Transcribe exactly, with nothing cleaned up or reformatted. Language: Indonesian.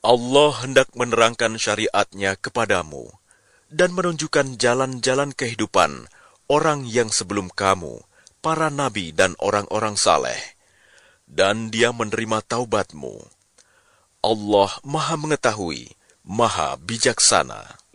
Allah hendak menerangkan syariat-Nya kepadamu dan menunjukkan jalan-jalan kehidupan orang yang sebelum kamu, para nabi dan orang-orang saleh, dan Dia menerima taubatmu. Allah Maha Mengetahui, Maha Bijaksana.